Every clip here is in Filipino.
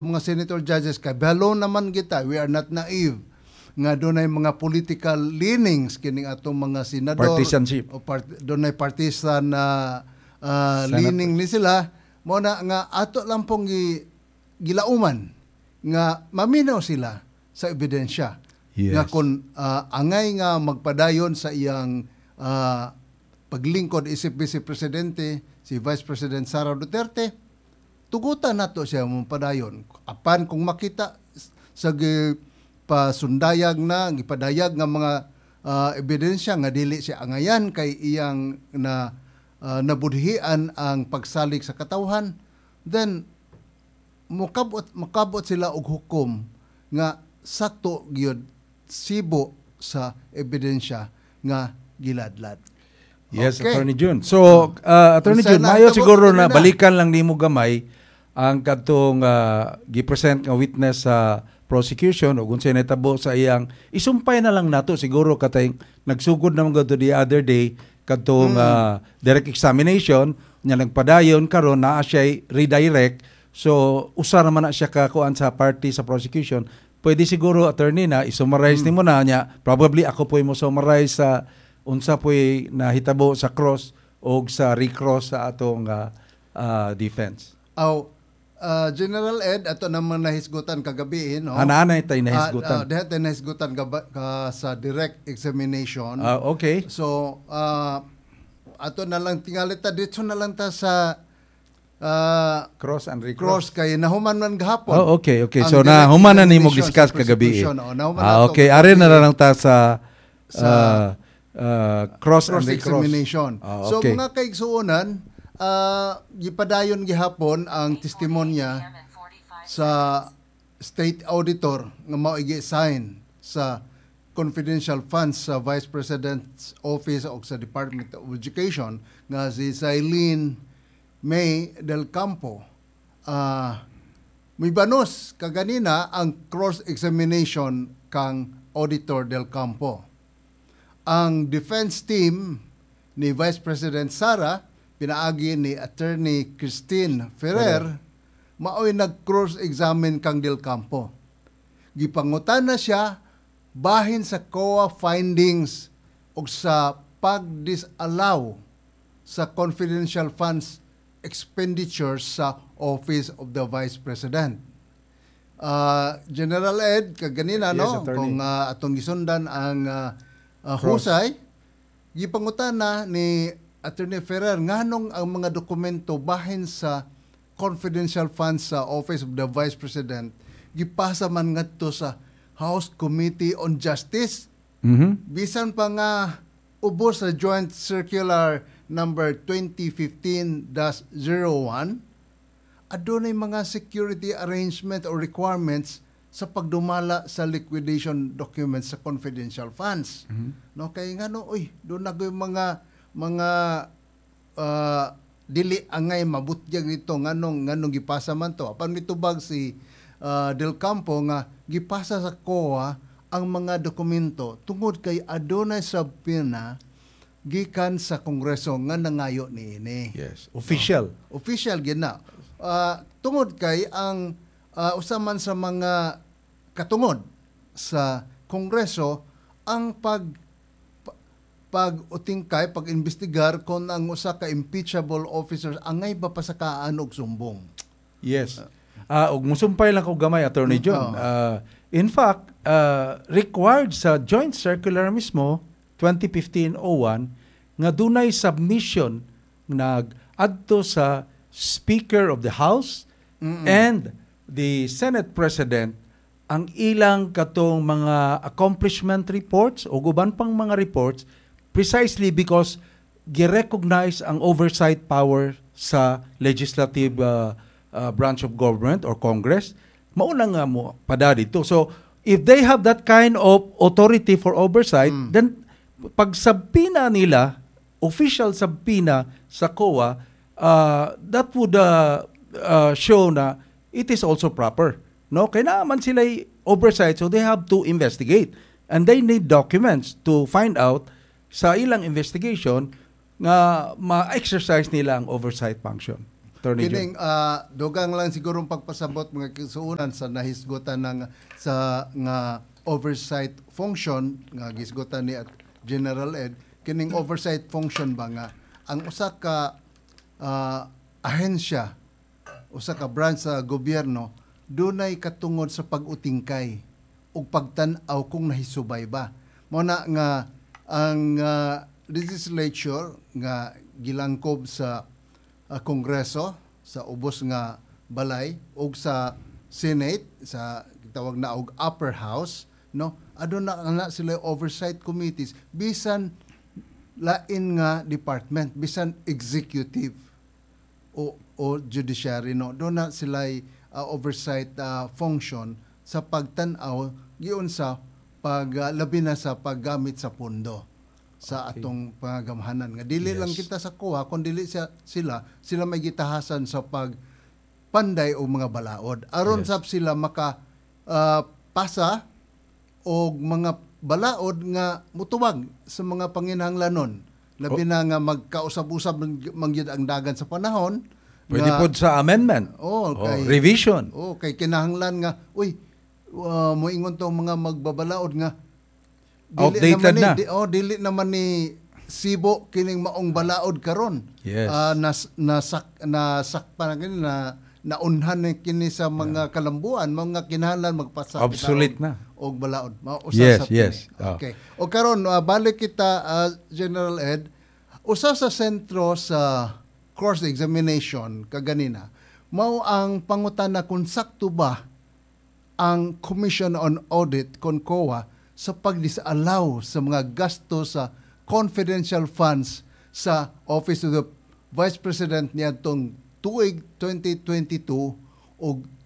mga senator judges kay balo naman kita, we are not naive nga dunay mga political leanings kining atong mga senador Partisanship. o dunay partisan na Senate. leaning ni sila mo na nga ato lang pong gilauman nga maminaw sila sa ebidensya. Yes. Nga kung angay nga magpadayon sa iyang paglingkod isip Vice Presidente si Vice President Sara Duterte, tugutan nato siya mong padayon. Apan kung makita sa pasundayag na, gipadayag nga mga ebidensya nga dili siya angayan kay iyang nabudhian ang pagsalik sa katawhan, then makabot sila og hukom nga sakto gyud sibo sa ebidensya nga giladlad. Yes, Okay. Attorney Jun. So, Attorney Unsa Jun, na mayo tabog siguro kanina? na balikan lang nimo gamay ang kadtong gi-present nga witness sa prosecution o kung sinetabo sa iyang isumpay na lang nato siguro katay nagsugod naman to the other day kadtong direct examination nya nagpadayon karon naa siya redirect, so usa naman na siya kakuan sa party sa prosecution. Pwede siguro, attorney, na isummarize nimo na niya, probably ako po mo summarize sa unsa po'y nahitabo sa cross o sa recross sa atong defense. General Ed, ato naman nahisgutan kagabi, no? Ananay tayo nahisgutan. Diha tayo nahisgutan sa direct examination. Okay. So, ato na lang tingalita, dito na lang ta sa Cross and recross. cross kay nahuman man gahapon. Okay. Ang So, direct nahuman na nimo examination discuss sa kagabi. prosecution, nahuman na to Okay, kagabi are na lang ta sa cross and cross recross. examination. So, Okay. mga kaigsuonan, gipadayon gihapon ang testimonya sa state auditor nga mao gi-sign sa confidential funds sa Vice President's Office o sa Department of Education nga si Sailin May del Campo. May banos kaganina ang cross-examination kang Auditor del Campo. Ang defense team ni Vice President Sara pinaagi ni Attorney Christine Ferrer, maoy nag-cross-examine kang Del Campo. Gipangutan na siya bahin sa COA findings o sa pag-disallow sa confidential funds expenditures sa Office of the Vice President. General Ed, kaganina, Yes, no? Attorney. Kung atong gisundan ang husay, gipangutan na ni Attorney Ferrer nganong ang mga dokumento bahin sa confidential funds sa Office of the Vice President gipasa man ngadto sa House Committee on Justice. Bisan pa nga ubos sa Joint Circular number 2015-01, adunay mga security arrangement or requirements sa pagdumala sa liquidation documents sa confidential funds. No, kay ngano doon na mga dili angay mabutyag nito nganong gipasa man to. Apan mitubag si Del Campo nga gipasa sa COA ang mga dokumento tungod kay adunay subpoena gikan sa Kongreso nga nangayo niini. Yes, official. Official gid na. Tungod kay ang usa man sa mga katungod sa Kongreso ang pag-utingkay, pag-investigar kung ang usa ka impeachable officers angay ba pasakaan og sumbong. Yes. Og musumpay lang ko gamay, Attorney John. In fact, required sa Joint Circular mismo 2015-01 nga dunay submission nag-adto sa Speaker of the House and the Senate President ang ilang katong mga accomplishment reports o guban pang mga reports precisely because gi-recognize ang oversight power sa legislative branch of government or Congress. Mauna nga mo pada dito. So, if they have that kind of authority for oversight, then pag subpoena nila, official subpoena sa COA, that would show na it is also proper. No? Kaya naman sila oversight, so they have to investigate. And they need documents to find out sa ilang investigation nga ma-exercise nila ang oversight function. Attorney John. Kining dugang lang siguro pagpasabot mga kisuunan sa nahisgutan ng sa nga oversight function nga gisgutan ni General Ed, kining oversight function ba nga ang usa ka ahensya, usa ka branch sa gobyerno dunay katungod sa pag-utingkay ug pagtan-aw kung nahisubay ba. Mao na nga ang legislature nga gilangkob sa Kongreso sa ubos nga balay ug sa Senate sa tawag na og upper house, no, aduna na sila oversight committees bisan lain nga department, bisan executive o judiciary, no, do na sila oversight function sa pagtan-aw giun sa labi na sa paggamit sa pondo sa atong pangagamhanan nga dili lang kita sa kuha kun dili sila may gitahasan sa pagpanday o mga balaod aron sab sila maka pasa og mga balaod nga mutuwag sa mga panginahanglanon labi na nga magkausab-usab mangyud ang dagan sa panahon. Pwede po sa amendment revision kay kinahanglan nga moingon tong mga magbabalaod nga outdated na. Dili naman ni sibo kining maong balaod karon. Yes. Nasakpan na naunhan kini sa mga kalambuan, mga kinahanglan magpasa obsolete na og balaod. Yes. Okay. O karon balik kita General Ed, usa sa sentro sa course examination kaganina mao ang pangutana kung sakto ba ang Commission on Audit CONCOA sa pag-disallow sa mga gasto sa confidential funds sa Office of the Vice President niadtong tuig 2022 o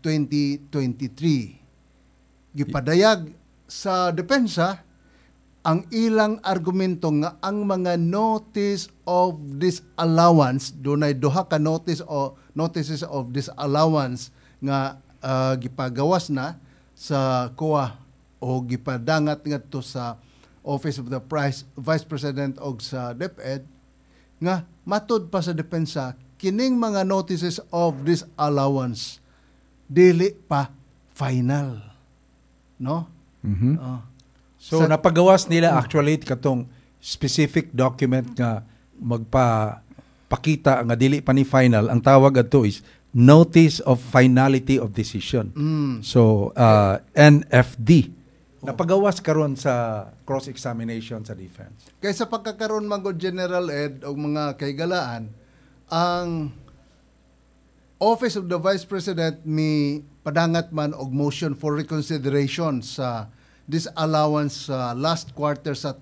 2023. Gipadayag sa depensa ang ilang argumento nga ang mga notice of disallowance, dunay duha ka notices of disallowance nga gipagawas na sa COA o gipadangat ngadto sa Office of the Vice President og sa DepEd nga matud pa sa depensa kining mga notices of disallowance dili pa final, no? So napagawas nila actually katong specific document nga magpakita nga dili pa ni final. Ang tawag adto is Notice of Finality of Decision. So NFD. Napagawas karon sa cross-examination sa defense. Kaysa pagkakaroon man gud General Ed og mga kaygalaan, ang Office of the Vice President mi padangat man og motion for reconsideration sa disallowance sa last quarter sa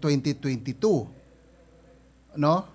2022. No?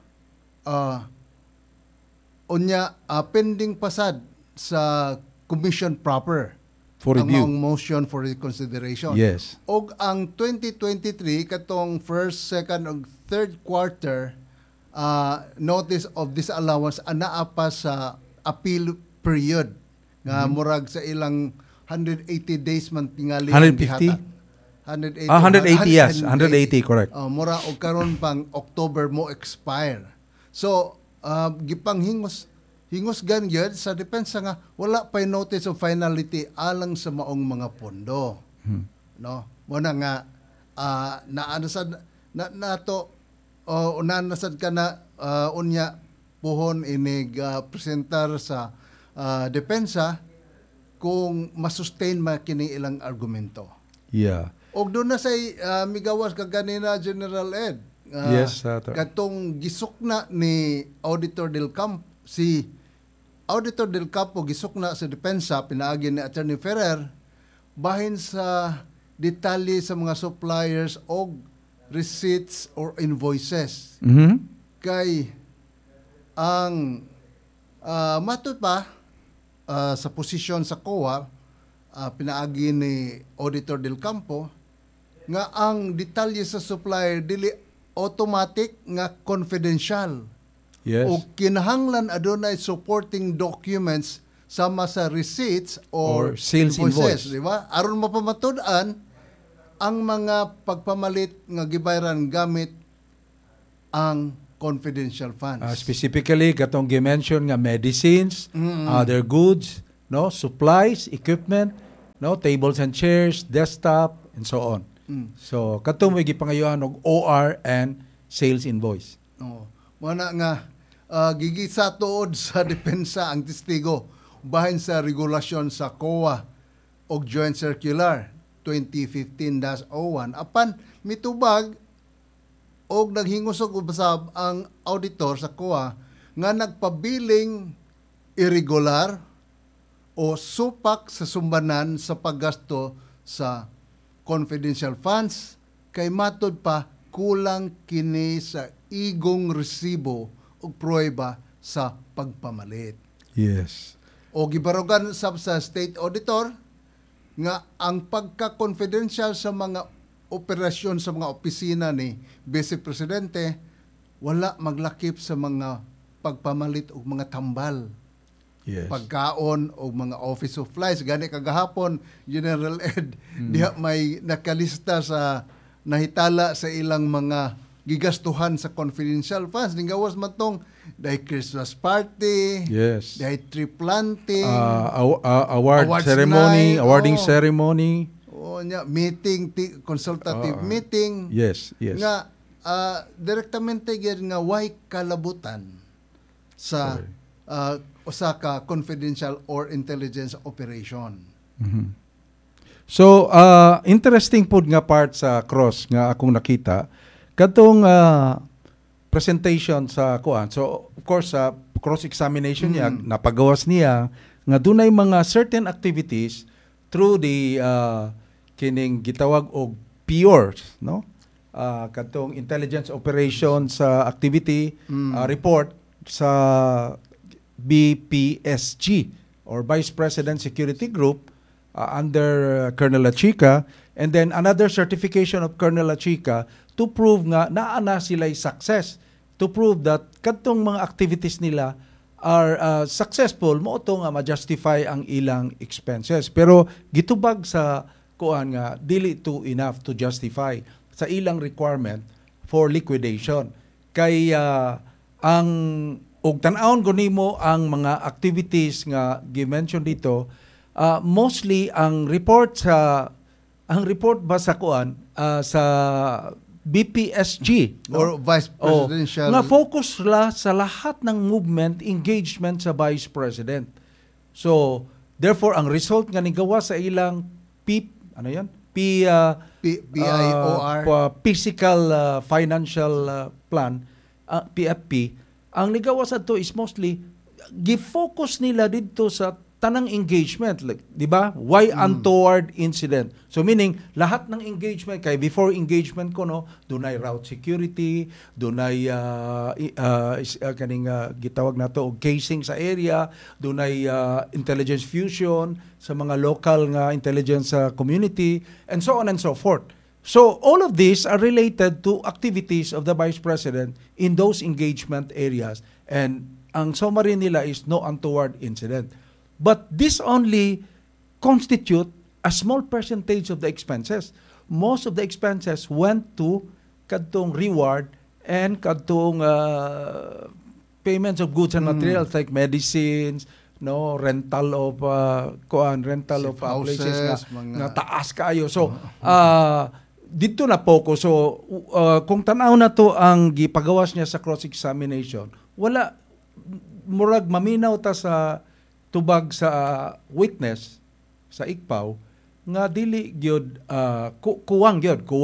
Unya pending pasad sa commission proper For review. Ang motion for reconsideration. Yes. Og ang 2023 katong first, second ug third quarter notice of disallowance anaa pa sa appeal period nga murag sa ilang 180 days man tingali 150? 180. 180 yes, 180 correct. Mura og karon pang October mo expire. So gipanghingos hingusgan gyud sa depensa nga wala pay notice of finality alang sa maong mga pondo. No? Mo na nga naanasad nato unanasad ka na unya puhon inig presentar sa depensa kung masustain kini ilang argumento. Yeah. Og doon na say migawas ka ganina General Ed. Yes, katong gisukna ni Auditor del Campo Auditor del Campo gisukna sa depensa pinaagi ni Attorney Ferrer bahin sa detalye sa mga suppliers og receipts or invoices. Kay ang matud pa sa posisyon sa COA pinaagi ni Auditor del Campo nga ang detalye sa supplier dili automatic nga confidential. Yes. O kinahanglan adunay supporting documents sama sa receipts or sales invoice, di ba? Aron mapamatud-an ang mga pagpamalit nga gibayaran gamit ang confidential funds. Specifically katong gi-mention nga medicines, other goods, no, supplies, equipment, no, tables and chairs, desktop, and so on. So katong may gipangayuhan og OR and sales invoice. Mana nga gigisa tuod sa depensa ang testigo bahin sa regulasyon sa COA og Joint Circular 2015-01 apan mitubag og naghingusog ubasab ang auditor sa COA nga nagpabiling irregular o supak sa sumbanan sa paggasto sa confidential funds kay matud pa kulang kini sa igong resibo o pruweba sa pagpamalit. Yes. O gibarugan sa state auditor nga ang pagka-confidential sa mga operasyon sa mga opisina ni Vice Presidente wala maglakip sa mga pagpamalit o mga tambal. Yes. Pagkaon o mga office supplies. Gani kagahapon, General Ed, diha may nakalista sa nahitala sa ilang mga gigastuhan sa confidential funds. Ningawas matong dahil Christmas party, Yes. dahil tree planting, Awards ceremony, night, awarding ceremony. meeting, consultative meeting. Yes, yes. Nga, direktamente gyud nga why kalabutan sa usa ka confidential or intelligence operation. So, interesting pod nga part sa cross nga akong nakita katong presentation sa kuan. So, of course, sa cross-examination niya, napagawas niya nga dunay mga certain activities through the kining gitawag og PORs, no? Katong intelligence operations activity report sa BPSG or Vice President Security Group under Colonel Achica, and then another certification of Colonel Achica to prove nga naa na sila'y success, to prove that katong mga activities nila are successful, mo to nga ma-justify ang ilang expenses. Pero gitubag sa kuan nga dili to enough to justify sa ilang requirement for liquidation. Kay ang og tan-awon ko nimo ang mga activities nga gi-mention dito, mostly ang report ba sa kuan sa BPSG Or Vice Presidential. nga focus la sa lahat ng movement, engagement sa Vice President. So, therefore, ang result nga nigawa sa ilang PIOR. Physical Financial Plan, PFP, ang nigawa sa to is mostly gi-focus nila dito sa tanang engagement, like, di ba? Why untoward incident? So meaning lahat ng engagement kay before engagement ko no, dunay route security, dunay kaning gitawag nato og casing sa area, dunay intelligence fusion sa mga local nga intelligence community, and so on and so forth. So all of these are related to activities of the Vice President in those engagement areas, and ang summary nila is no untoward incident. But this only constitute a small percentage of the expenses. Most of the expenses went to kadtong reward and kadtong payments of goods and materials like medicines, no, rental of rental of places nga taas kayo. So dito na focus. So kung tanaw na to ang gipagawas niya sa cross examination, wala murag maminaw ta sa tubag sa witness sa ikpaw nga dili gyud kuwang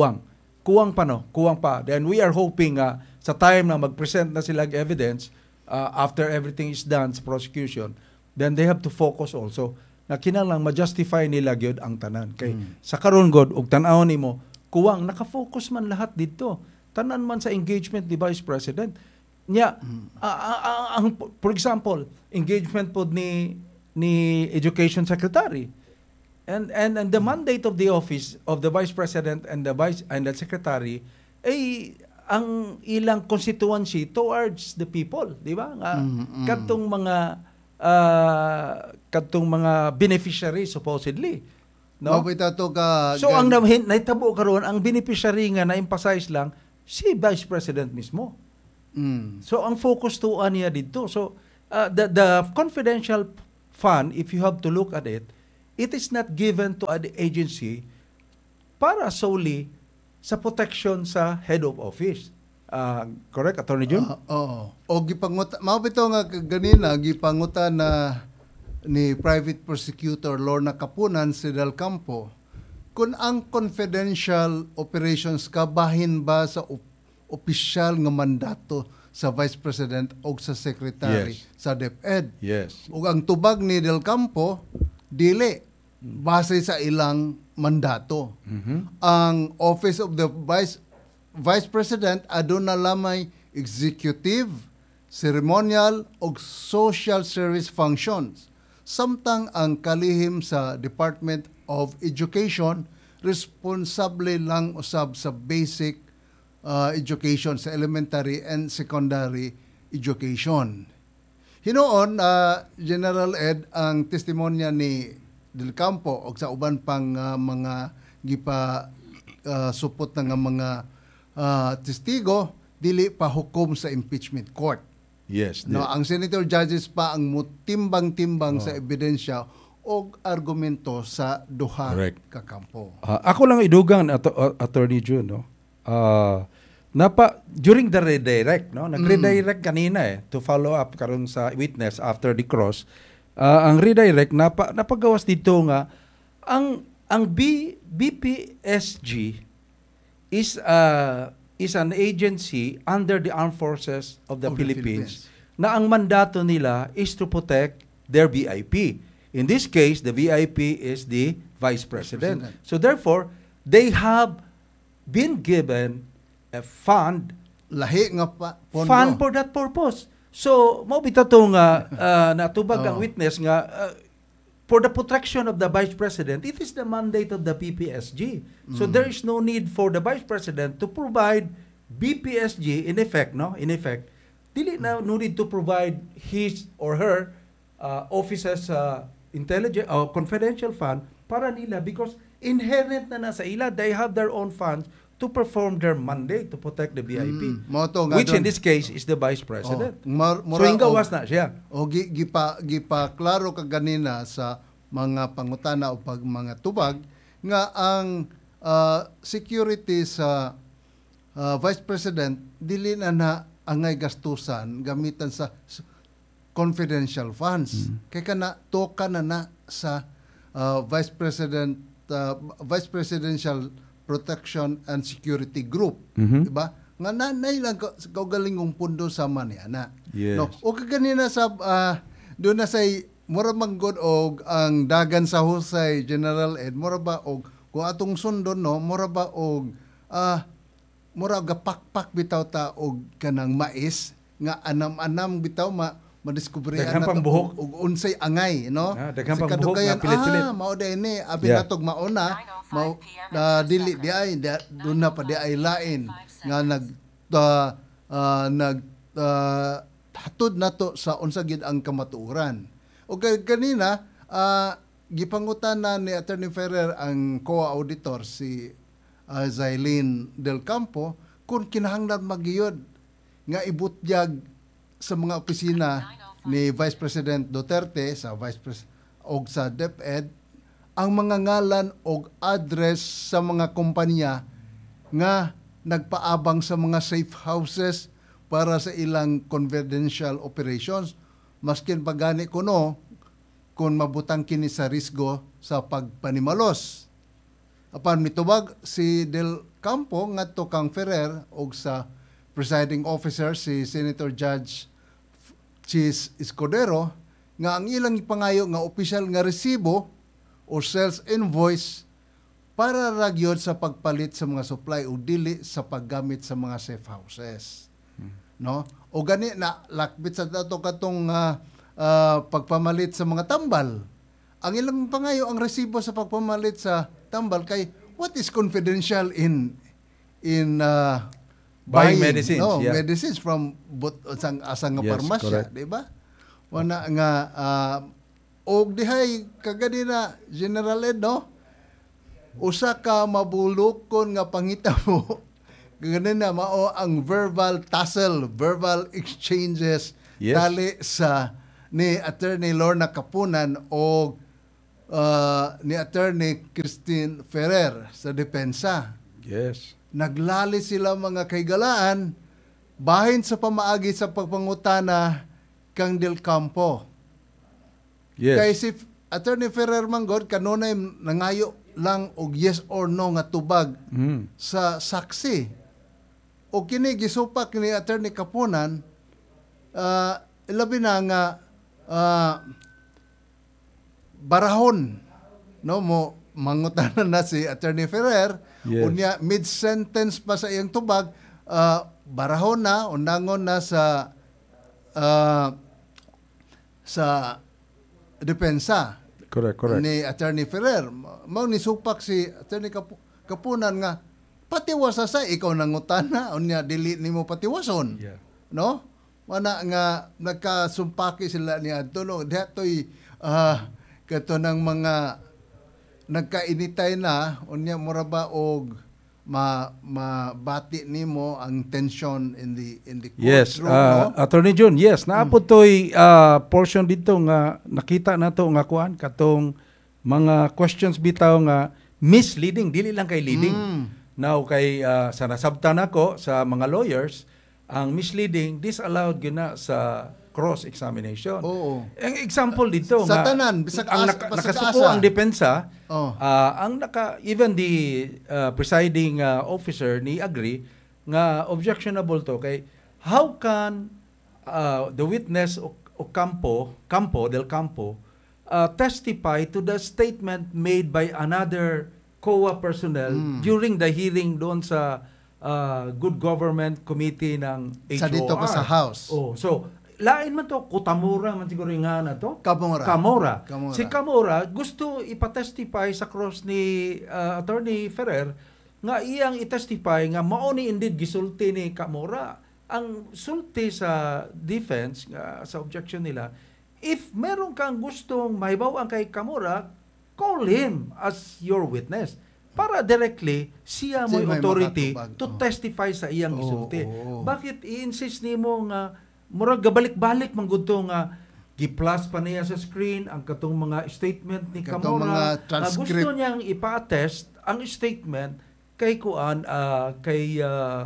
pa. Then we are hoping sa time na mag-present na sila evidence after everything is done sa prosecution, then they have to focus also na kinahanglan ma-justify nila gyud ang tanan. Kay sa karon god og tan-aw nimo kuwang naka-focus man lahat dito. Tanan man sa engagement ni Vice President. Nya for example, engagement pod ni Education Secretary, and the mandate of the office of the Vice President and the Secretary ay ang ilang constituency towards the people, di ba? Kadtong mga beneficiaries supposedly, no? So ang nahitabo karon ang beneficiary nga na-emphasize lang si Vice President mismo. So ang focus tuan niya dito. So the confidential fund, if you have to look at it, it is not given to an agency para solely sa protection sa head of office. Correct, Attorney Jun? Oo. O gipanguta, mao bitaw nga ganina gipanguta na ni private prosecutor Lorna Kapunan si Del Campo kung ang confidential operations kabahin ba sa opisyal nga mandato sa Vice President o sa Secretary sa DepEd. Yes. Ug ang tubag ni Del Campo dili base sa ilang mandato. Ang Office of the Vice President aduna lamay executive, ceremonial ug social service functions. Samtang ang kalihim sa Department of Education responsable lang usab sa basic education sa elementary and secondary education. Hinoon, General Ed, ang testimonya ni Del Campo o sa uban pang mga supot na nga mga testigo, dili pa hukom sa impeachment court. Yes. No, ang senator judges pa ang mutimbang-timbang sa ebidensya o argumento sa duha ka kampo. Ako lang idugang, Attorney Jun, no? During the redirect, no? Nag-redirect kanina to follow up karon sa witness after the cross. Ang redirect napagawas dito nga ang BPSG is an agency under the Armed Forces of the Philippines na ang mandato nila is to protect their VIP. In this case, the VIP is the Vice President. So therefore, they have been given a fund pondo. Fund for that purpose. So, mo bitato nga natubag ang witness nga for the protection of the Vice President, it is the mandate of the BPSG. So there is no need for the Vice President to provide BPSG in effect, dili na no need to provide his or her office's intelligence or confidential fund para nila because inherent na sa ila, they have their own funds to perform their mandate to protect the VIP. Which in this case is the Vice President. So hingawas na siya. O gipa klaro ka ganina sa mga pangutana o pag mga tubag nga ang security sa Vice President dili na angay gastusan gamitan sa confidential funds. Kay kana toka na sa Vice Presidential Protection and Security Group, diba? Nga nanay lang kaugalingong pundo sa maniana. Yes. No, o kaganina sa doon na say mura manggod og ang dagan sa husay General Ed mura ba og kung atong sundon no mura ba og mura gapakpak bitaw ta og kanang mais nga anam-anam bitaw madiskubre daghang pambuhok og unsay angay no daghang pambuhok nga pilit-pilit mao ni abi natog mauna mao dili di ay doon na pa di ay lain nga hatod nato sa unsa gid ang kamatuoran o kanina gipangutan na ni Attorney Ferrer ang co-auditor si Zailin Del Campo kung kinahanglan magiyod nga ibutyag sa mga opisina ni Vice President Duterte sa og sa DepEd ang mga ngalan og address sa mga kumpanya nga nagpaabang sa mga safe houses para sa ilang confidential operations maskin pagani kuno kung mabutang kini sa risgo sa pagpanimalos. Apan mitubag si Del Campo ngadto kang Ferrer og sa presiding officer si Senator Judge Chis Escudero nga ang ilang ipangayo nga opisyal nga resibo o sales invoice para ragyod sa pagpalit sa mga supply o dili sa paggamit sa mga safe houses. No? O gani na lakbit sa dato katong pagpamalit sa mga tambal. Ang ilang pangayo ang resibo sa pagpamalit sa tambal kay what is confidential in buying medicines, medicines from asang nga parmasya, di ba? Wana nga og dihay kagadina General Ed, no? Usa ka mabulokon nga pangitabo ganun na mao ang verbal tussle, verbal exchanges Yes. tali sa ni Attorney Lorna Kapunan o ni Attorney Christine Ferrer sa depensa. Yes. Naglali sila mga kaigalaan bahin sa pamaagi sa pagpangutana kang Del Campo. Yes. Kay si Attorney Ferrer manggod kanunay nangayo lang og yes or no nga tubag sa saksi. O kini gisupak ni Attorney Kapunan labi na nga barahon no mo mangutanan na si Attorney Ferrer. Yes. Unya mid-sentence pa sa iyang tubag barahon na undangon na sa depensa Correct. ni Attorney Ferrer. Mao ni supak si Attorney Kapunan nga patiwasa sa ikaw nangutana unya dili nimo patiwason. Yeah. No? Mana nga nagkasumpaki sila ni adto no. Datoy kato ng mga nagkainitay na unya mura ba og mabati nimo ang tension in the Yes, courtroom, no? Attorney June, yes, naapod to'y portion dito nga nakita na to nga kuan katong mga questions bitaw nga misleading, dili lang kay leading. Now kay sa nasabtan ako sa mga lawyers, ang misleading disallowed gina sa cross-examination. Oo. Ang example dito Sa nga tanan, bisag ang basag nakasuko asa. ang depensa, Oh. ang even the presiding officer ni agree nga objectionable to kay how can the witness o Campo del Campo testify to the statement made by another COA personnel during the hearing doon sa Good Government Committee ng HOR. Sa dito pa sa House. Oh, so lain man to, Kutamura man siguro nga na to. Kamora. Si Kamora gusto ipatestify sa cross ni Attorney Ferrer nga iyang itestify nga mao ni indeed gisulti ni Kamora. Ang sulti sa defense nga sa objection nila, if meron kang gustong mahibaw ang kay Kamora, call him as your witness para directly siya mo May authority makatubag. to testify sa iyang gisulti. Oo. Bakit i-insist nimo nga murag gabalik-balik man gud to nga gi-plus pa niya sa screen ang katong mga statement ni Katong Camora mga na gusto transcript. niyang ipa-attest ang statement kay kuan kay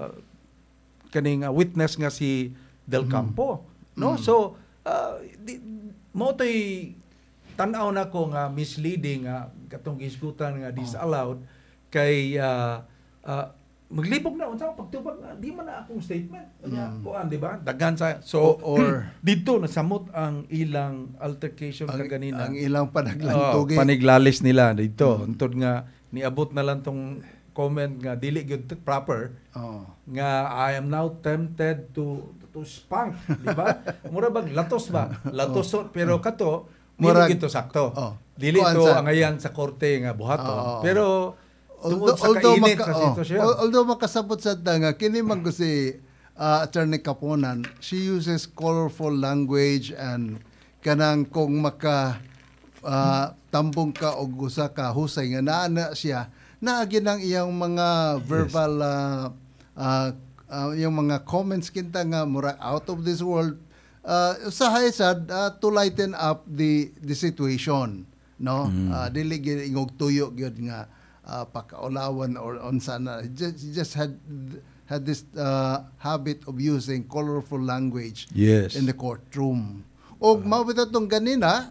kaning witness nga si Del Campo, no? So mo toy tan-aw na ko nga misleading nga katong gisgutan nga disallowed kay maglibog na unsa pagtubag di man na akong statement nya kuan di ba daghan sa so Or dito nasamot ang ilang altercation kaganina ang ilang panaglantugi. paniglalis nila dito untod nga niabot na lang tong comment nga dili gyud proper nga I am now tempted to spank di ba mura bag latos pero kato Murag- dili gito sakto dili Kuan to sa- ang ayan sa korte nga buhaton pero tungod sa although kainit sa sitwasyon. although makasabot sa nga kini man ko si Attorney Kapunan, she uses colorful language and kanang kung maka tambong ka og usa ka husay nga naa siya naagi ng iyang mga verbal yung mga comments kinta nga mura out of this world usahay sad to lighten up the situation, no? Dili gyud ingog tuyo gyud nga pakaulawan or unsa na. He just had this habit of using colorful language Yes. in the courtroom. Og mabita tong ganina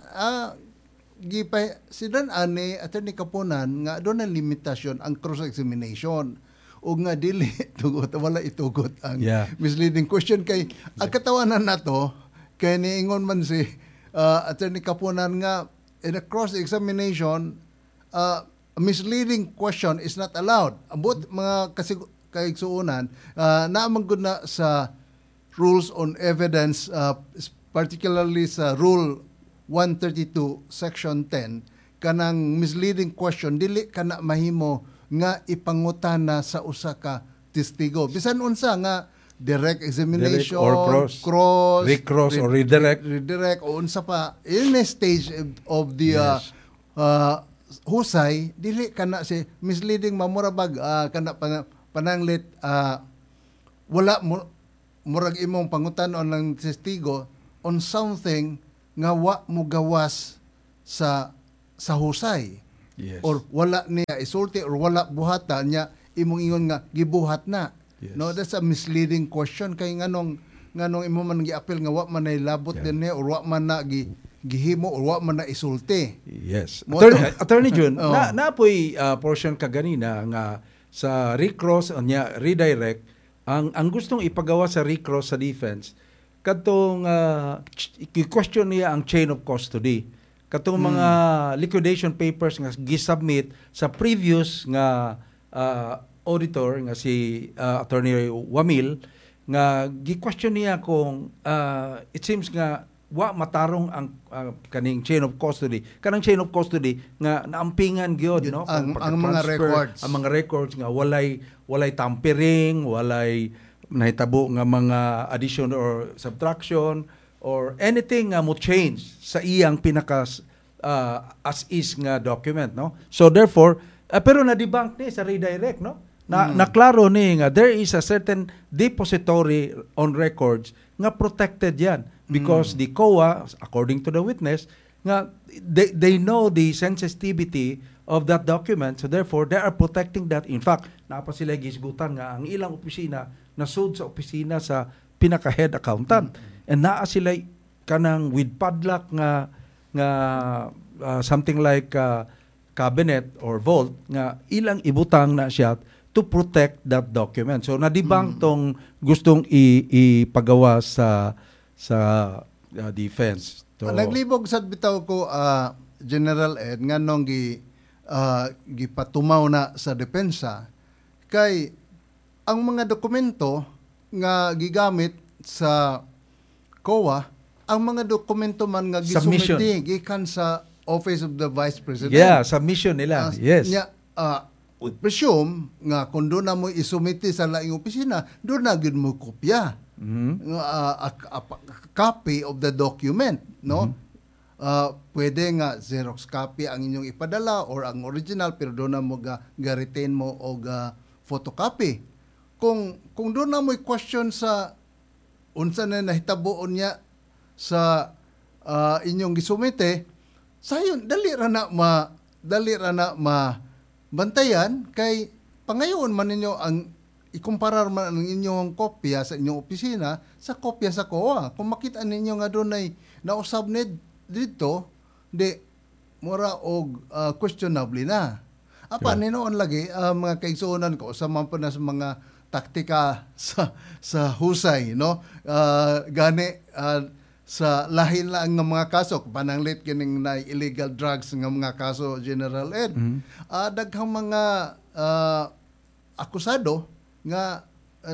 sidan ani Attorney Kapunan nga doon ang limitasyon ang cross-examination o nga dili tugot wala itugot ang misleading question kay ang katawanan nato kay niingon man si Attorney Kapunan nga in a cross-examination a misleading question is not allowed. Ambot mga kaigsuunan naamang gud na sa rules on evidence particularly sa rule 132 section 10 kanang misleading question dili kana mahimo nga ipangutana sa usa ka testigo bisan unsa nga direct examination Direct or recross or redirect o unsa pa in a stage of the husay dili kana si misleading mamurabag kana pananglit wala mo murag imong pangutan-on ng testigo on something nga wa mo gawas sa husay. Yes. Or wala niya isulti or wala buhata niya imong ingon nga gibuhat na. Yes. No, that's a misleading question kay nganong imo man gi-appeal nga wa man nay labot din niya or wa man na gihimo or wa man na isulti. Yes. Mo Attorney Jun, Oh. napoy portion ka ganina nga sa recross nya redirect ang gustong ipagawa sa recross sa defense kadtong i-question niya ang chain of custody. Katong mga liquidation papers nga gi-submit sa previous nga auditor nga si Attorney Wamil nga gi-question niya kung it seems nga wa matarong ang kaning chain of custody. Kanang chain of custody nga naampingan gyud no ang mga pagka-transfer, records. ang mga records nga walay tampering, walay nahitabo nga mga addition or subtraction or anything nga mo change sa iyang pinaka as is nga document, no? So therefore, pero na-debunk ni sa redirect, no? Naklaro ni nga there is a certain depository on records nga protected yan because the COA, according to the witness, nga they know the sensitivity of that document, so therefore they are protecting that. In fact, napa sila gisgutan nga ang ilang opisina nasud sa opisina sa pinaka-head accountant. And naa sila kanang with padlock nga something like cabinet or vault nga ilang ibutang na siya to protect that document. So nadibang tong gustong ipagawa sa defense. So, naglibog sad bitaw ko General Ed nganong gipatumaw na sa depensa kay ang mga dokumento nga gigamit sa COA, ang mga dokumento man nga Submission. gisumiti gikan sa Office of the Vice President. yeah, submission nila. Yes. Nya, we presume nga kung doon na mo isumiti sa laing opisina, doon na gid mo kopya. A copy of the document, no? Pwede nga Xerox copy ang inyong ipadala or ang original pero doon na mo ga-retain mo o photocopy. Kung doon na mo question sa unsa na nahitaboon niya sa inyong gisumite, sayon dali ra na bantayan kay pangayoon man ninyo ang ikumparar man ang inyong kopya sa inyong opisina sa kopya sa COA. Kung makita ninyo nga doon ay nausab dito, di mura og questionable na. Apa ninoon lagi mga kaigsuonan ko sa mga sa mga taktika sa husay, no? Gani sa lahin lang ng mga kaso pananglit kining na illegal drugs nga mga kaso, General Ed. Daghang mga akusado nga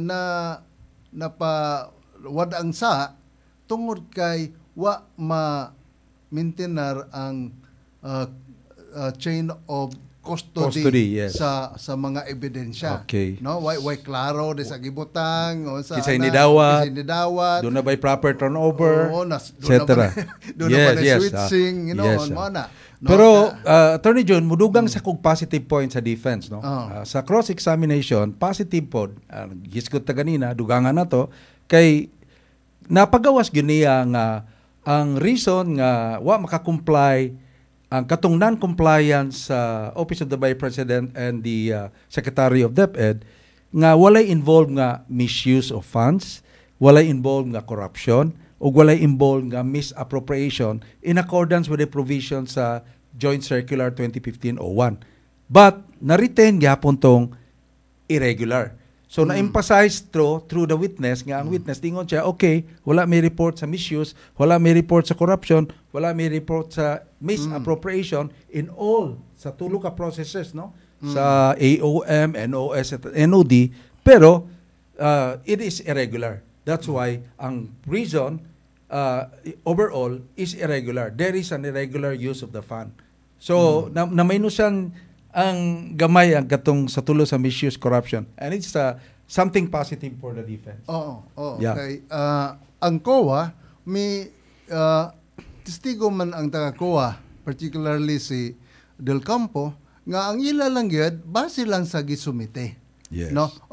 napawadang sa tungod kay wa ma-maintainer ang chain of custody yes. sa mga ebidensya. Okay. No, why klaro di sa gibutang o sa Kisay nidawat. Doon Doon na ba'y proper turnover, etc. Doon na ba na switching, yes, mo na. No, pero Attorney John, mudugang sa kung positive point sa defense, no? Sa cross-examination, positive pod, gisgot ta ganina, dugangan na to, kay napagawas giniya nga ang reason nga wa makakomply ang katong non-compliance sa Office of the Vice President and the Secretary of DepEd nga walay involved nga misuse of funds, walay involved nga corruption, o walay involved nga misappropriation in accordance with the provisions sa Joint Circular 2015-01. But na-retain gyapon tong irregular. So na-emphasize through the witness nga ang witness tingon siya, okay, wala may report sa misuse, wala may report sa corruption, wala may report sa misappropriation in all sa tulo ka processes, no? Sa AOM, NOS at NOD, pero it is irregular. That's why ang reason overall is irregular. There is an irregular use of the fund. So na-minusan ang gamay ang katong sa tulo sa misuse, corruption, and it's something positive for the defense. Yeah. Okay. Ang COA may testigo man ang taga COA, particularly si Del Campo, nga ang ila lang gyud base lang sa gisumite. Yes. No?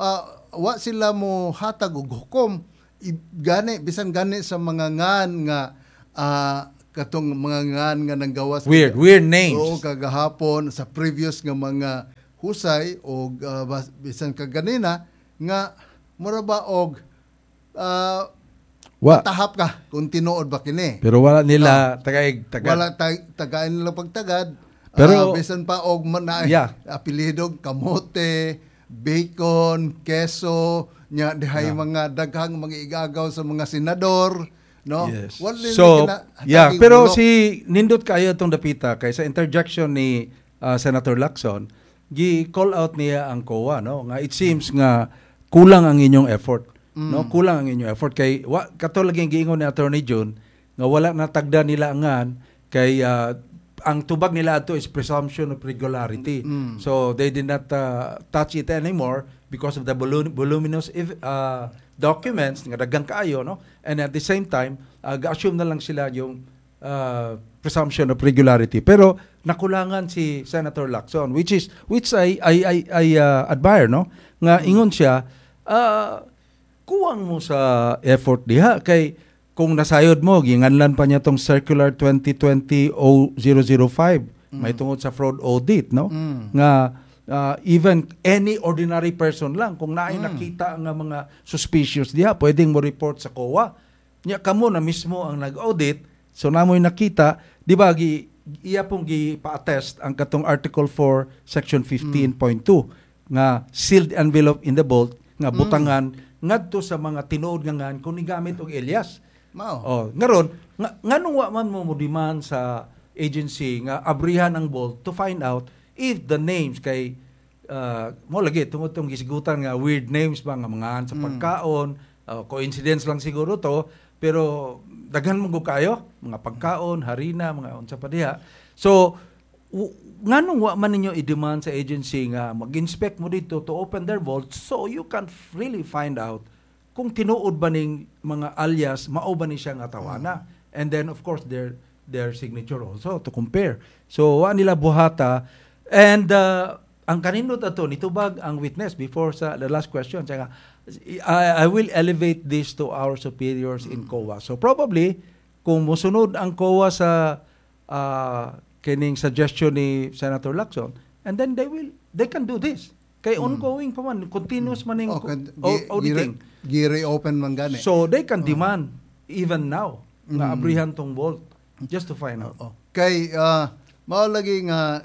wa sila mo hatag og hukom gani bisan gani sa mga ngan nga katong mga ngan nga nanggawas weird names. Oo, kagahapon sa previous nga mga husay o bisan kaganina nga mura ba og matahap ka kung tinuod ba kini. Pero wala nila tagad. Wala tagain nila pagtagad. Pero bisan pa og apelidog kamote, bacon, keso, nya dihay mga daghang mga igagaw sa mga senador, no? Yes. So, pero si nindot kayo itong dapita kay sa interjection ni Senator Lacson, gi-call out niya ang COA, no? Nga it seems nga kulang ang inyong effort, no? Kulang ang inyong effort kay katulad ang giingon ni Attorney June nga wala na tagda nila angan kay ang tubag nila ato is presumption of regularity. So they did not touch it anymore because of the voluminous documents nga daghang kaayo, no? And at the same time, ga-assume na lang sila yung presumption of regularity. Pero nakulangan si Senator Lacson, which I admire, no? Nga ingon siya, kuwang mo sa effort diha kay kung nasayod mo, ginganlan pa niya tong Circular 2020-005, may tungod sa fraud audit, no? Nga even any ordinary person lang, kung naay nakita nga mga suspicious diha, pwedeng mo report sa COA. Nya kamo na mismo ang nag-audit, so namoy nakita, di ba, iya pong gipa-attest ang katong Article 4, Section 15.2, nga sealed envelope in the vault, nga butangan, ngadto sa mga tinuod nga ngan, kung nigamit og alias. Ngaron nganong wa man mo demand sa agency nga abrihan ang vault to find out if the names kay mo lagi tungod tong gisigutan nga weird names ba nga mga sa pagkaon, coincidence lang siguro to, pero daghan mo kayo mga pagkaon, harina, mga unsa pa diha. So nganong wa man ninyo i-demand sa agency nga mag-inspect mo dito to open their vault so you can really find out kung tinuod ba ning mga alias, mao ba ni siya nga tawana. And then, of course, their signature also to compare. So, wa nila buhata. And ang kanindot ato, nitubag ang witness before sa the last question. Tsaka, I will elevate this to our superiors in COA. So, probably, kung musunod ang COA sa kining suggestion ni Senator Lacson, and then they can do this. Kay ongoing pa man, continuous man yung auditing. Gi-reopen man gani. So they can demand even now na abrihan tong vault just to find out. Kay mao lagi nga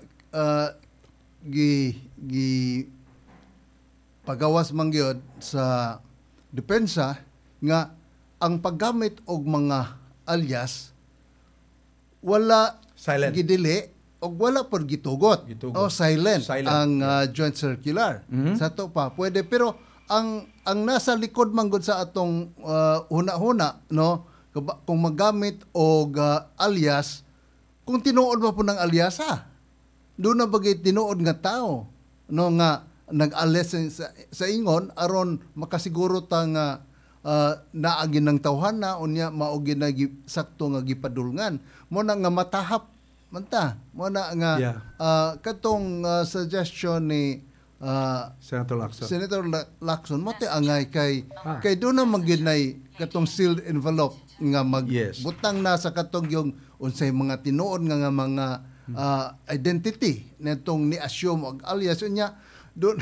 pagawas man gyud sa depensa nga ang paggamit og mga alias wala silent gidili o wala pod gitugot. O silent ang joint circular. Sa to pa pwede, pero ang nasa likod man gud sa atong huna-huna, no, kung magamit og alias, kung tinuod ba po ng alias doon na bagay tinuod nga tao, no, nga nag-alias sa ingon aron makasiguro ta nga naagi ng tawhana unya mao ginagi sakto nga gipadulngan mo na nga matahap manta mo na nga katong suggestion ni Senator Lacson mo te angay kay doon na maginay katong sealed envelope nga magbutang na sa katong yung unsay mga tinuod nga mga identity netong ni assume og alias unya doon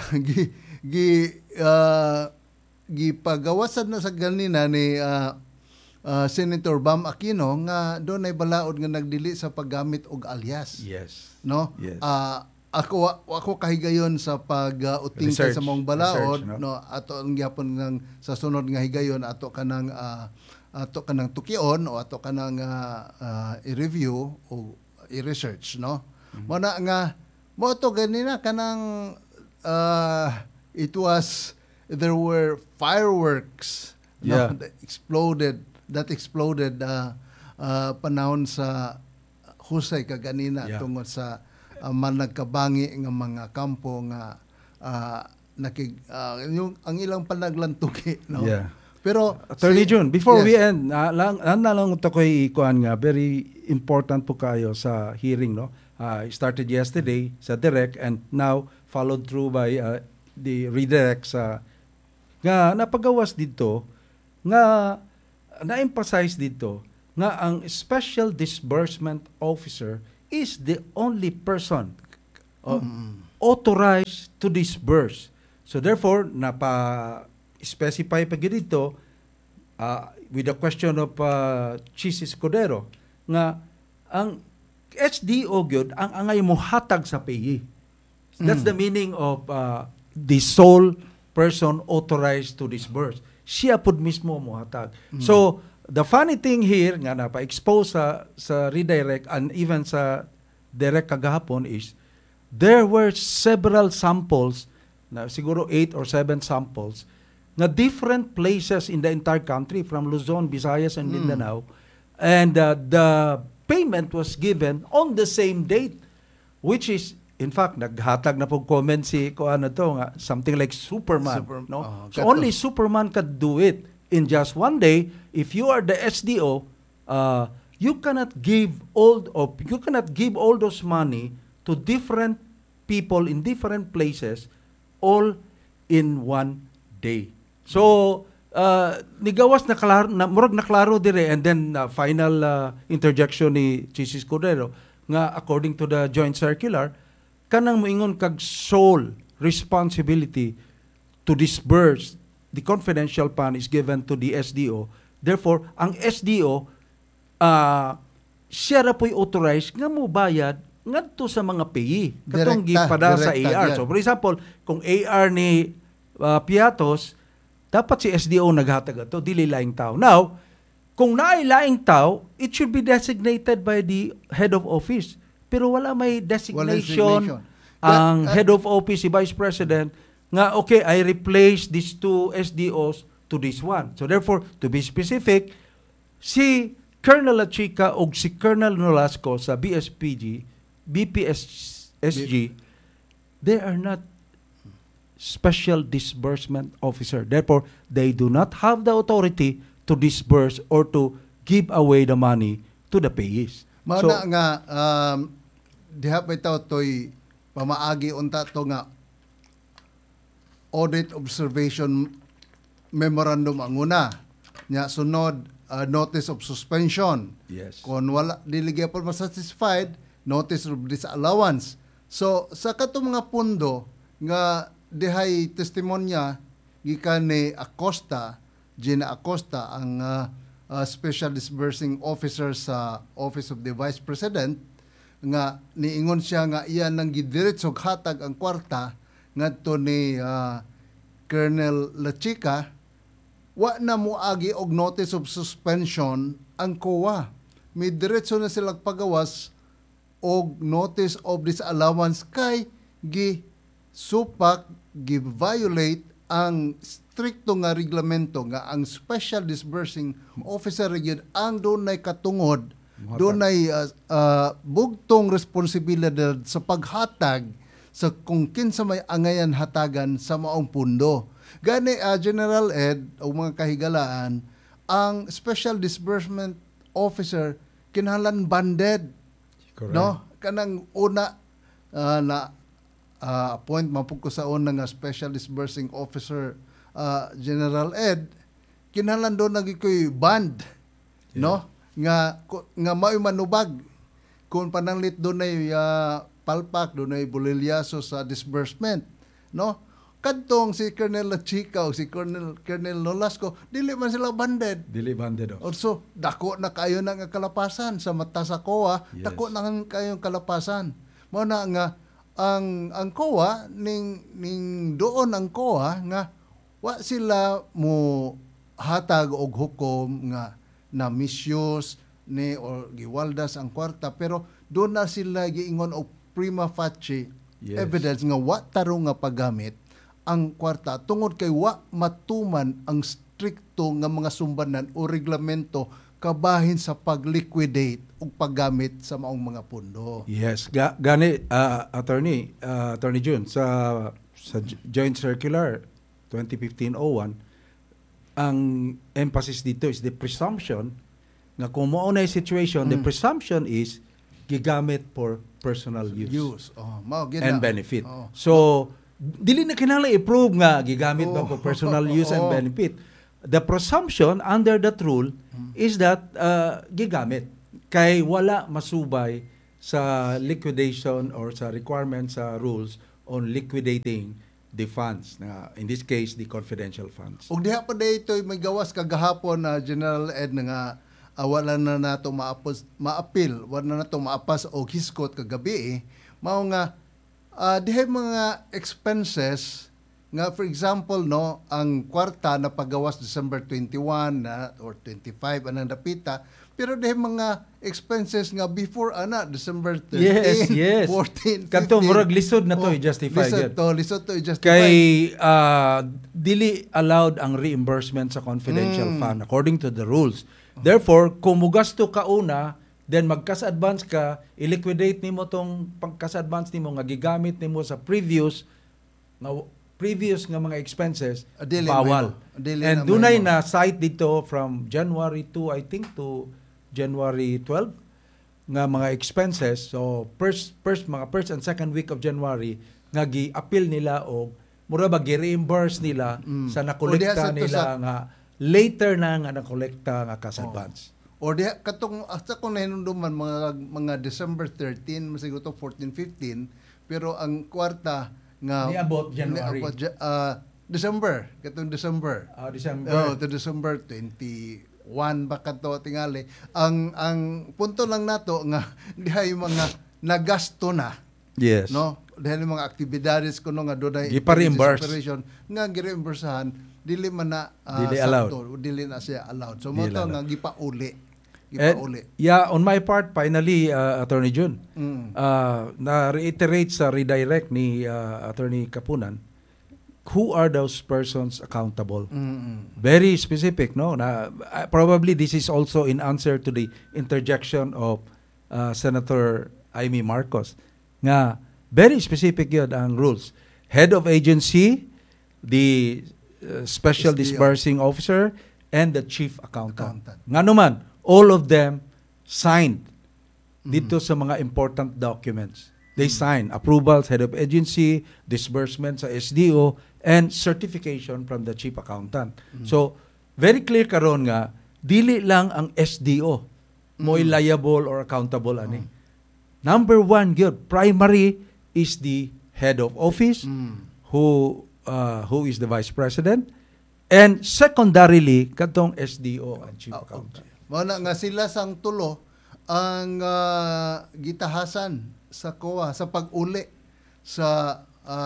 gipagawasan na sa ganina ni Senator Bam Aquino nga doon ay balaod nga nagdili sa paggamit og alias. Yes. No? Yes. Ako kahigayon sa pag-uting sa mong balaod, research, no? Ato ang gyapon ng sa sunod nga higayon ato kanang tukion o ato kanang i-review o i-research, no? Mo na nga mo to ganina kanang there were fireworks that exploded panahon sa husay kaganina tungod sa managkabangi nga mga kampo nga yung ang ilang panaglantuki, no? Pero Attorney June, before we end, lang ito ko'y ikuan nga, very important po kayo sa hearing, no? Started yesterday sa direct and now followed through by the redirect sa nga napagawas dito nga na-emphasize dito nga ang Special Disbursement Officer is the only person authorized to disburse. So therefore, napa-specify pa dito with the question of Chis Escudero nga ang SDO gyud ang angay mohatag sa payee. That's the meaning of the sole person authorized to disburse. Siya pud mismo mohatag. So the funny thing here nga napa-expose sa redirect and even sa direct kagahapon is there were several samples na siguro 8 or 7 samples na different places in the entire country from Luzon, Visayas, and Mindanao. And the payment was given on the same date, which is, in fact, naghatag na po comment si Koana to nga, something like Superman. No? So only Superman could do it in just one day. If you are the SDO, you cannot give all those money to different people in different places all in one day. So nigawas na klaro murag na klaro dire, and then final interjection ni Chis Escudero nga according to the joint circular kanang moingon kag sole responsibility to disburse the confidential fund is given to the SDO. Therefore, ang SDO siya ra po'y authorized nga mo bayad ngadto sa mga payee katong gipada sa AR. So for example, kung AR ni Piatos, dapat si SDO naghatag ato, dili laing tao. Now, kung naay laing tao, it should be designated by the head of office. Pero wala may designation ang head of office, si Vice President, nga okay, I replace these 2 SDOs to this one. So therefore, to be specific, si Colonel Lachica o si Colonel Nolasco sa BPSG, they are not special disbursement officer. Therefore, they do not have the authority to disburse or to give away the money to the payees. Mao na nga diha pa itaw toy pamaagi unta to nga audit observation memorandum ang una nya sunod notice of suspension. Yes. Kung wala dili gyapon masatisfied, notice of disallowance. So sa katong mga pundo nga dihay testimonya gikan ni Gina Acosta ang special disbursing officer sa Office of the Vice President nga niingon siya nga iyan nang gidiretsog hatag ang kwarta ngadto ni Colonel Lachica, wa na moagi og notice of suspension ang COA. May diretso na sila pagawas og notice of disallowance kay supak gi-violate ang stricto nga reglamento nga ang special disbursing officer gyud ang dunay katungod, dunay bugtong responsibilidad sa paghatag sa kung kinsa may angayan hatagan sa maong pundo. Gani General Ed o mga kahigalaan, ang special disbursement officer kinahanglan banded. Correct. No, kanang una na appoint mapugko sa una nga special disbursing officer General Ed, kinahanglan do nagikoy band, no, nga mao'y manubag kung pananglit do nay palpak, do nay bolilyaso sa disbursement, no. Kadtong si Colonel Lachica o si Colonel Nolasco, dili man sila banded. Dili banded. Also, dako na kayo na nga kalapasan sa mata sa COA, yes. Dako na kayong kalapasan. Mao na nga ang COA ning doon ang COA nga wa sila mo hatag og hukom nga na misuse ni or giwaldas ang kwarta, pero doon na sila giingon og prima facie evidence nga wa tarong nga paggamit ang kwarta tungod kay wa matuman ang strikto nga mga sumbanan o reglamento kabahin sa pag-liquidate o paggamit sa maong mga pundo. Yes, gani Attorney June sa Joint Circular 2015-01, ang emphasis dito is the presumption nga kung mao na situation, the presumption is gigamit for personal use. Mao gina and benefit. So dili na kinahanglan i-prove nga gigamit ba for personal use and benefit. The presumption under that rule is that gigamit kay wala masubay sa liquidation or sa requirements sa rules on liquidating the funds, in this case, the confidential funds. Ug diha pa daytoy may gawas kagahapon na General Ed nga wala na nato maapil, wala na nato maapas og hiskot kagabi mao nga diha mga expenses nga, for example, no, ang kwarta na pagawas December 21 or 25 anang dapita, pero dahil mga expenses nga before December 13, 14, 15. Kanto murag lisod na to i-justify. Lisod to i-justify. Kay dili allowed ang reimbursement sa confidential fund according to the rules. Therefore, kung mugasto ka una, then magkas-advance ka, i-liquidate nimo tong pagkas-advance nimo nga gigamit nimo sa previous nga mga expenses, bawal. And dunay na cite dito from January 2, I think, to January 12 nga mga expenses. So first and second week of January nga gi-appeal nila o mura ba gi-reimburse nila sa nakolekta nila nga later na nga nakolekta nga cash advance. Or diha katong asa ko nahinumduman mga December 13 masiguro 14 15 pero ang kwarta nga niabot January. December, katong December. December. To December 21 ba kadto tingali. Ang punto lang nato nga diha yung mga nagasto na. Yes. No? Diha yung mga aktibidades kuno nga doday gi-reimburse nga gi-reimbursahan dili man na dili na siya allowed. So mo to nga gipauli. On my part, finally, Attorney Jun, na-reiterate sa redirect ni Attorney Kapunan, who are those persons accountable? Very specific, no? Probably this is also in answer to the interjection of Senator Amy Marcos. Nga, very specific yun ang rules. Head of agency, the special disbursing officer, and the chief accountant. Nga naman, all of them signed dito sa mga important documents. They sign approvals, head of agency, disbursement sa SDO, and certification from the chief accountant. So, very clear karon nga, dili lang ang SDO mo liable or accountable ani. Number one, good, primary is the head of office, who is the vice president, and secondarily, katong SDO and chief accountant. Mana nga sila sang tulo ang gitahasan sa COA sa pag-uli sa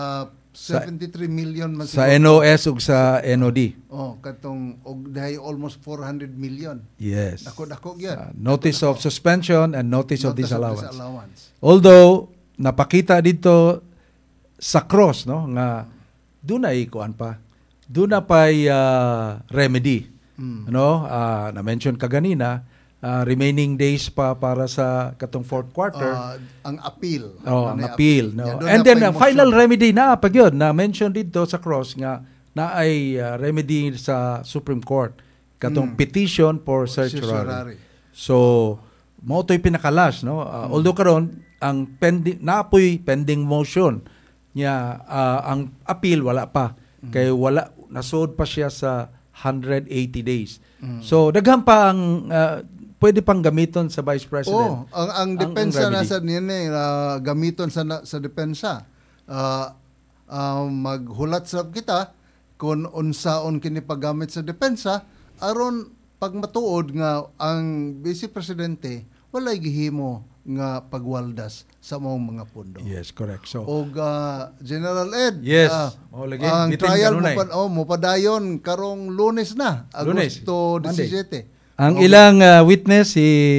73 million man sa NOS ug sa NOD. Katong og dahay almost 400 million. Yes. Dako gyud. Notice of suspension and notice of disallowance. Although napakita dito sa cross, no, nga dunay kuan pa. Duna pay remedy. Na-mention kaganina, remaining days pa para sa katong fourth quarter. Ang appeal. Ang appeal. No? And then, final remedy na pag yun, na-mention dito sa cross nga na ay remedy sa Supreme Court. Katong petition for certiorari. So, mo to'y pinakalas. No? Although karon ang pending motion niya, ang appeal wala pa. Kaya wala, nasood pa siya sa 180 days. So, daghan pa ang pwede pang gamiton sa Vice President. Ang depensa nasa niya gamiton sa depensa. Maghulat sa kita kung unsaon kini paggamit sa depensa aron pag matuod nga ang Vice Presidente walay gihimo nga pagwaldas sa mong mga pondo. Yes, correct. So, General Ed, yes, ang trial mo padayon karong Lunes na, Agosto 17. Ang ilang witness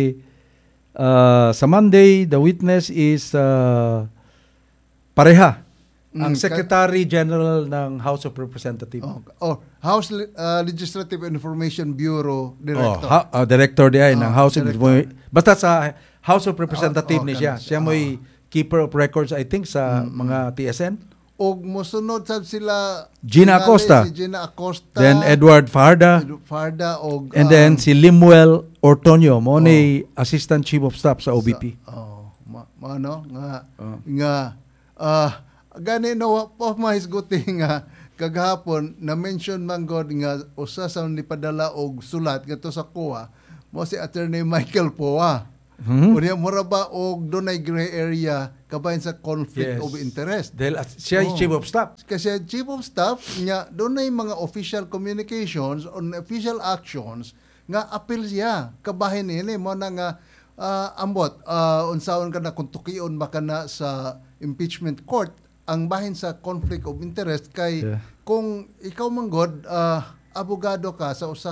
sa Monday, the witness is pareha. Ang Secretary General ng House of Representatives. House Legislative Information Bureau Director. Director diay ng House of basta sa House of Representatives ni siya. Siya mo'y keeper of records, I think, sa mga TSN. Og mosunod sad sila Gina Acosta. Si Gina Acosta. Then Edward Farda. Og and then si Limuel Ortonio, mo ni Assistant Chief of Staff sa OBP. gani no pa mahisguti nga kagahapon na mention man god nga usa sa nipadala og sulat ngadto sa COA mo si Attorney Michael Poa. Unya mura ba og dunay gray area kabahin sa conflict of interest. Dahil siya yung chief of staff. Kasi chief of staff niya dunay mga official communications on official actions nga appeal siya kabahin ini mo na nga ambot unsaon ka na kung tukion ba ka na sa impeachment court ang bahin sa conflict of interest kay kung ikaw manggod abogado ka sa usa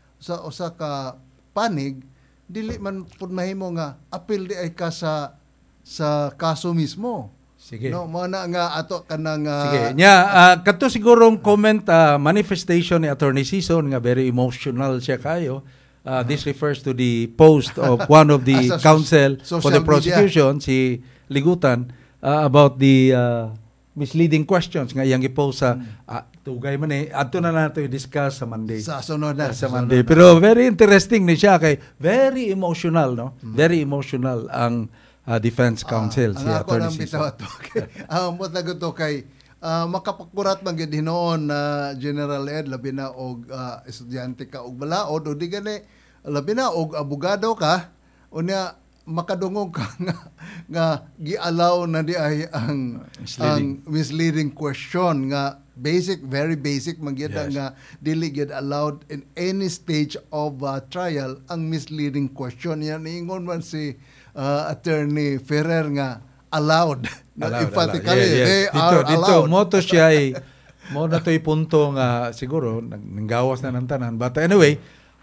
ka panig dili man pud mahimo nga appeal di ay ka sa kaso mismo. Sige. No, mo na nga ato kanang sige. Nya kadto sigurong comment manifestation ni Attorney Sison nga very emotional siya kayo. This refers to the post of one of the counsel for the prosecution, si Ligutan, about the misleading questions nga iyang i-post sa tugay man adto na nato i-discuss sa Monday. Sa sunod na. Sa Monday. Pero very interesting ni siya kay very emotional, no? Very emotional ang defense counsel si Attorney Sison. Ang mutagot to kay makapakurat man gid hinoon na General Ed labi na og estudyante ka og balaod o di gani labi na og abogado ka unya makadungog ka nga gi-allow na di ay ang misleading question nga very basic man gyud nga dili gyud allowed in any stage of trial ang misleading question yan ingon man si Attorney Ferrer nga allowed. Emphatically, they are allowed. Moto siya mo na to'y punto nga siguro nanggawas na ng tanan. But anyway,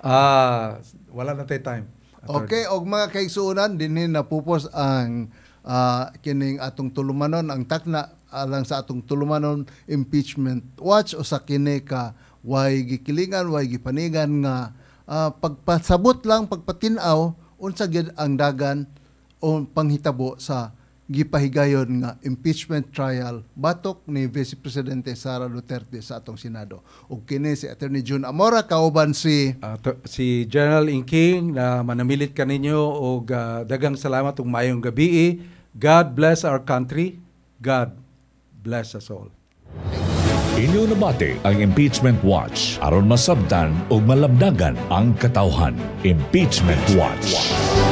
wala na tayo time. Okay, og mga kaigsuonan dinhi napupos ang kining atong tulumanon ang takna alang sa atong tulumanon impeachment watch o sa kini ka way gikilingan way gipanigan nga pagpasabot lang pagpatin-aw unsa gyud ang dagan o panghitabo sa gipahigayon nga impeachment trial batok ni Vice Presidente Sara Duterte sa atong Senado. Ug kini si Attorney June Amora kauban si General Inking na manamilit kaninyo og dagang salamat ug maayong gabi. God bless our country. God bless us all. Inyo nabati ang Impeachment Watch aron masabtan ug malabdagan ang katawhan. Impeachment Watch.